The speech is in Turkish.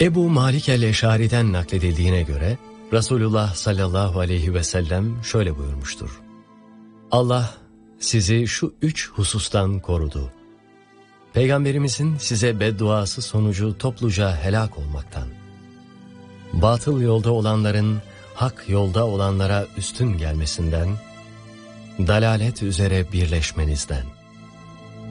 Ebu Malik el-Eşari'den nakledildiğine göre Resulullah sallallahu aleyhi ve sellem şöyle buyurmuştur. Allah sizi şu 3 husustan korudu. Peygamberimizin size bedduası sonucu topluca helak olmaktan, batıl yolda olanların hak yolda olanlara üstün gelmesinden, dalalet üzere birleşmenizden.